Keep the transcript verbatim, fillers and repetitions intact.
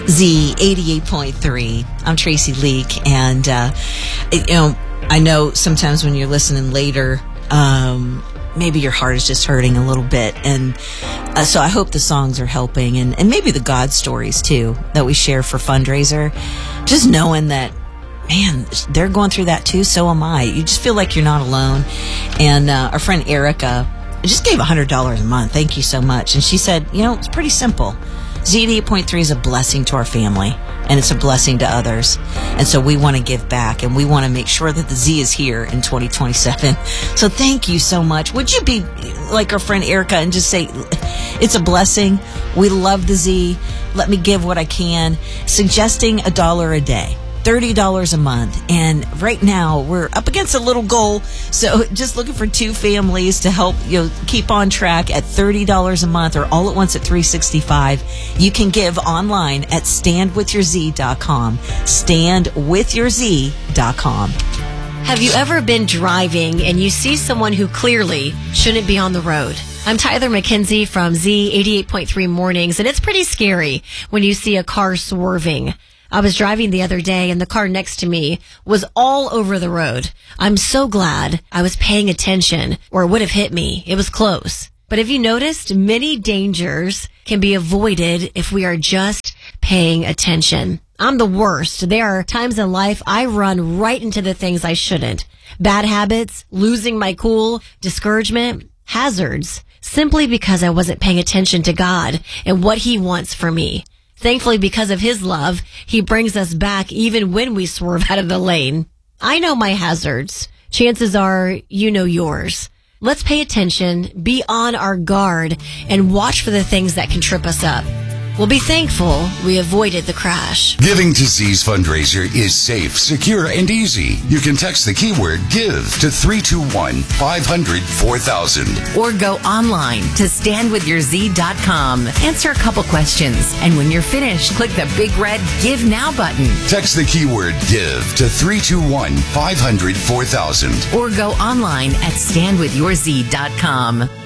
Z eighty-eight point three. I'm Tracy Leak, and uh, you know, I know sometimes when you're listening later, um, maybe your heart is just hurting a little bit, and uh, so I hope the songs are helping, and, and maybe the God stories too that we share for fundraiser. Just knowing that, man, they're going through that too. So am I. You just feel like you're not alone. And uh, our friend Erica just gave one hundred dollars a month. Thank you so much. And she said, you know, it's pretty simple. Z eighty-eight point three is a blessing to our family, and it's a blessing to others. And so we want to give back, and we want to make sure that the Z is here in twenty twenty-seven. So thank you so much. Would you be like our friend Erica and just say, it's a blessing. We love the Z. Let me give what I can. Suggesting a dollar a day. thirty dollars a month. And right now we're up against a little goal. So just looking for two families to help, you know, keep on track at thirty dollars a month or all at once at three hundred sixty-five dollars. You can give online at stand with your z dot com. stand with your z dot com. Have you ever been driving and you see someone who clearly shouldn't be on the road? I'm Tyler McKenzie from Z eighty-eight point three Mornings, and it's pretty scary when you see a car swerving. I was driving the other day and the car next to me was all over the road. I'm so glad I was paying attention, or it would have hit me. It was close. But have you noticed many dangers can be avoided if we are just paying attention? I'm the worst. There are times in life I run right into the things I shouldn't. Bad habits, losing my cool, discouragement, hazards, simply because I wasn't paying attention to God and what He wants for me. Thankfully, because of His love, He brings us back even when we swerve out of the lane. I know my hazards. Chances are you know yours. Let's pay attention, be on our guard, and watch for the things that can trip us up. We'll be thankful we avoided the crash. Giving to Z's fundraiser is safe, secure, and easy. You can text the keyword GIVE to three two one, five hundred, four thousand. Or go online to stand with your z dot com. Answer a couple questions, and when you're finished, click the big red Give Now button. Text the keyword GIVE to three two one, five hundred, four thousand. Or go online at stand with your z dot com.